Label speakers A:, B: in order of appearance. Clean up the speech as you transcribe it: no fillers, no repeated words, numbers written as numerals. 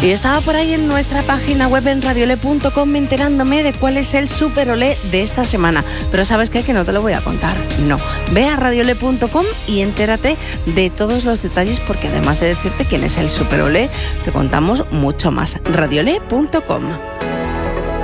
A: Y estaba por ahí en nuestra página web en radiole.com enterándome de cuál es el Super Olé de esta semana. Pero ¿sabes qué? Que no te lo voy a contar. No. Ve a radiole.com y entérate de todos los detalles, porque además de decirte quién es el Super Olé, te contamos mucho más. radiole.com.